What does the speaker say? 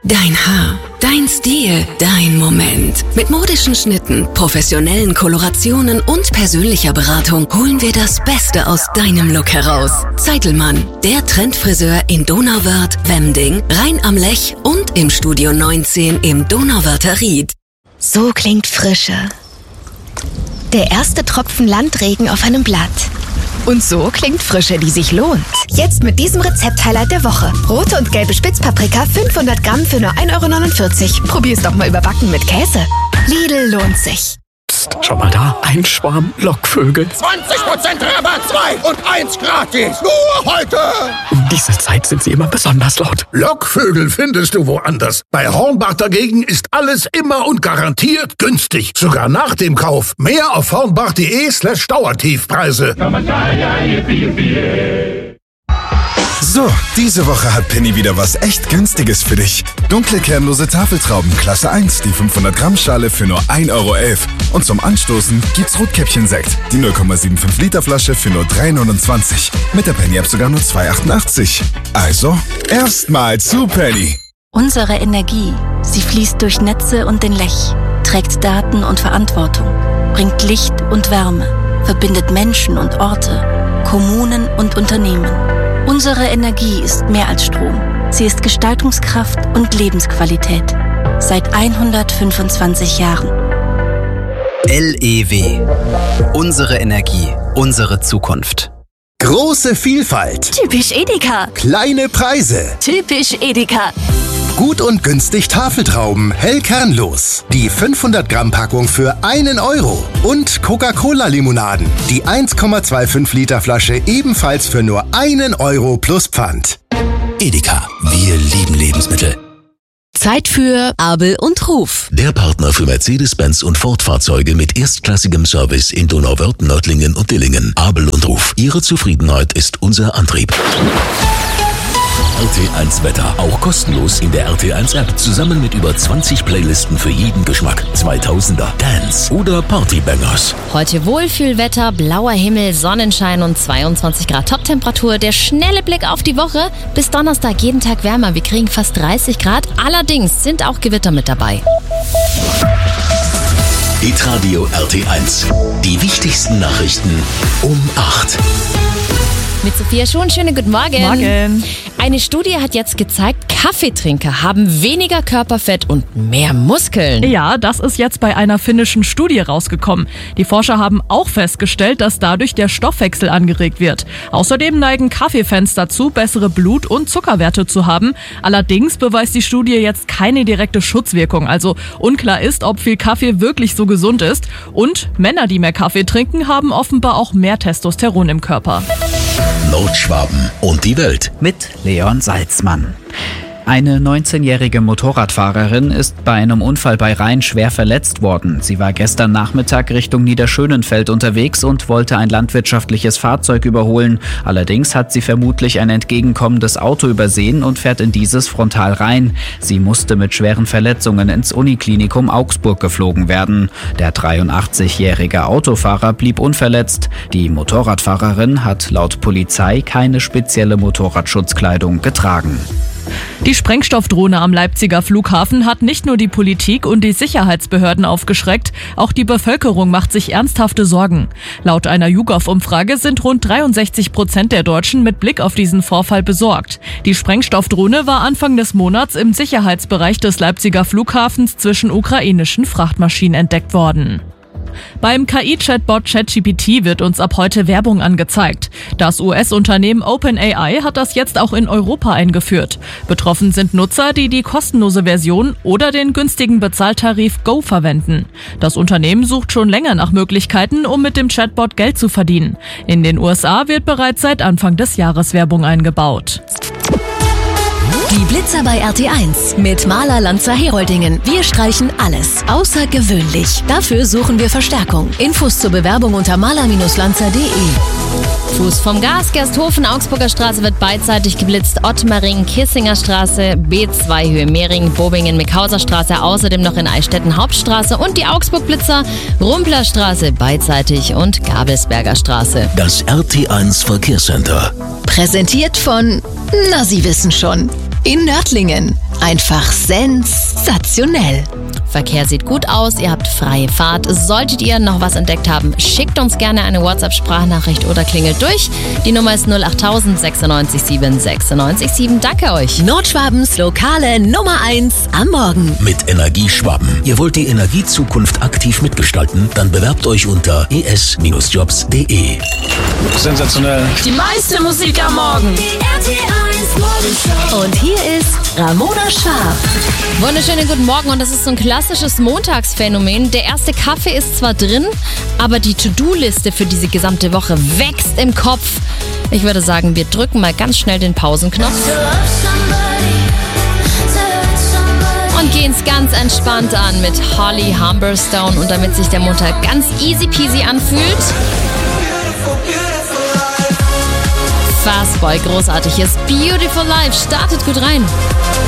Dein Haar, dein Stil, dein Moment. Mit modischen Schnitten, professionellen Kolorationen und persönlicher Beratung holen wir das Beste aus deinem Look heraus. Zeitelmann, der Trendfriseur in Donauwörth, Wemding, Rhein am Lech und im Studio 19 im Donauwörther Ried. So klingt Frische. Der erste Tropfen Landregen auf einem Blatt. Und so klingt Frische, die sich lohnt. Jetzt mit diesem Rezept-Highlight der Woche. Rote und gelbe Spitzpaprika 500 Gramm für nur 1,49 €. Probier's doch mal überbacken mit Käse. Lidl lohnt sich. Psst, schau mal da. Ein Schwarm Lockvögel. 20% Rabatt, 2 und 1 gratis. Nur heute. Um diese Zeit sind sie immer besonders laut. Lockvögel findest du woanders. Bei Hornbach dagegen ist alles immer und garantiert günstig. Sogar nach dem Kauf. Mehr auf hornbach.de/Dauertiefpreise. So, diese Woche hat Penny wieder was echt Günstiges für dich. Dunkle kernlose Tafeltrauben Klasse 1, die 500 Gramm Schale für nur 1,11 €. Und zum Anstoßen gibt's Rotkäppchen-Sekt, die 0,75 Liter Flasche für nur 3,29 €. Mit der Penny-App sogar nur 2,88 €. Also, erstmal zu Penny. Unsere Energie, sie fließt durch Netze und den Lech, trägt Daten und Verantwortung, bringt Licht und Wärme, verbindet Menschen und Orte, Kommunen und Unternehmen. Unsere Energie ist mehr als Strom. Sie ist Gestaltungskraft und Lebensqualität. Seit 125 Jahren. LEW. Unsere Energie, unsere Zukunft. Große Vielfalt. Typisch Edeka. Kleine Preise. Typisch Edeka. Gut und günstig Tafeltrauben, hell kernlos. Die 500 Gramm Packung für 1 €. Und Coca-Cola-Limonaden. Die 1,25 Liter Flasche ebenfalls für nur 1 € plus Pfand. Edeka, wir lieben Lebensmittel. Zeit für Abel und Ruf. Der Partner für Mercedes-Benz und Ford-Fahrzeuge mit erstklassigem Service in Donauwörth, Nördlingen und Dillingen. Abel und Ruf. Ihre Zufriedenheit ist unser Antrieb. RT1 Wetter, auch kostenlos in der RT1 App, zusammen mit über 20 Playlisten für jeden Geschmack. 2000er, Dance oder Partybangers. Heute Wohlfühlwetter, blauer Himmel, Sonnenschein und 22 Grad Toptemperatur. Der schnelle Blick auf die Woche. Bis Donnerstag jeden Tag wärmer. Wir kriegen fast 30 Grad. Allerdings sind auch Gewitter mit dabei. Hitradio RT1. Die wichtigsten Nachrichten um 8. Mit Sophia Schon, schönen guten Morgen. Morgen. Eine Studie hat jetzt gezeigt, Kaffeetrinker haben weniger Körperfett und mehr Muskeln. Ja, das ist jetzt bei einer finnischen Studie rausgekommen. Die Forscher haben auch festgestellt, dass dadurch der Stoffwechsel angeregt wird. Außerdem neigen Kaffeefans dazu, bessere Blut- und Zuckerwerte zu haben. Allerdings beweist die Studie jetzt keine direkte Schutzwirkung. Also unklar ist, ob viel Kaffee wirklich so gesund ist. Und Männer, die mehr Kaffee trinken, haben offenbar auch mehr Testosteron im Körper. Nordschwaben und die Welt. Mit Leon Salzmann. Eine 19-jährige Motorradfahrerin ist bei einem Unfall bei Rhein schwer verletzt worden. Sie war gestern Nachmittag Richtung Niederschönenfeld unterwegs und wollte ein landwirtschaftliches Fahrzeug überholen. Allerdings hat sie vermutlich ein entgegenkommendes Auto übersehen und fährt in dieses frontal rein. Sie musste mit schweren Verletzungen ins Uniklinikum Augsburg geflogen werden. Der 83-jährige Autofahrer blieb unverletzt. Die Motorradfahrerin hat laut Polizei keine spezielle Motorradschutzkleidung getragen. Die Sprengstoffdrohne am Leipziger Flughafen hat nicht nur die Politik und die Sicherheitsbehörden aufgeschreckt, auch die Bevölkerung macht sich ernsthafte Sorgen. Laut einer YouGov-Umfrage sind rund 63% der Deutschen mit Blick auf diesen Vorfall besorgt. Die Sprengstoffdrohne war Anfang des Monats im Sicherheitsbereich des Leipziger Flughafens zwischen ukrainischen Frachtmaschinen entdeckt worden. Beim KI-Chatbot ChatGPT wird uns ab heute Werbung angezeigt. Das US-Unternehmen OpenAI hat das jetzt auch in Europa eingeführt. Betroffen sind Nutzer, die die kostenlose Version oder den günstigen Bezahltarif Go verwenden. Das Unternehmen sucht schon länger nach Möglichkeiten, um mit dem Chatbot Geld zu verdienen. In den USA wird bereits seit Anfang des Jahres Werbung eingebaut. Die Blitzer bei RT1 mit Maler Lanzer Heroldingen. Wir streichen alles außergewöhnlich. Dafür suchen wir Verstärkung. Infos zur Bewerbung unter maler-lanzer.de. Fuß vom Gas, Gersthofen, Augsburger Straße wird beidseitig geblitzt. Ottmaring, Kissinger Straße, B2 Höhe Mehring, Bobingen, Mickhauser Straße, außerdem noch in Eichstätten Hauptstraße und die Augsburg-Blitzer, Rumpler Straße beidseitig und Gabelsberger Straße. Das RT1 Verkehrscenter. Präsentiert von, na Sie wissen schon, in Nördlingen. Einfach sensationell. Verkehr sieht gut aus, ihr habt freie Fahrt. Solltet ihr noch was entdeckt haben, schickt uns gerne eine WhatsApp-Sprachnachricht oder klingelt durch. Die Nummer ist 08000 96 7 96 7. Danke euch. Nordschwabens lokale Nummer 1 am Morgen. Mit Energieschwaben. Ihr wollt die Energiezukunft aktiv mitgestalten? Dann bewerbt euch unter es-jobs.de. Sensationell. Die meiste Musik am Morgen. Die RT1 Morgenshow. Und hier ist Ramona Schwab. Wunderschönen guten Morgen und das ist so ein klassisches Montagsphänomen. Der erste Kaffee ist zwar drin, aber die To-Do-Liste für diese gesamte Woche wächst im Kopf. Ich würde sagen, wir drücken mal ganz schnell den Pausenknopf und gehen es ganz entspannt an mit Holly Humberstone. Und damit sich der Montag ganz easy peasy anfühlt, Fastboy, großartiges Beautiful Life, startet gut rein.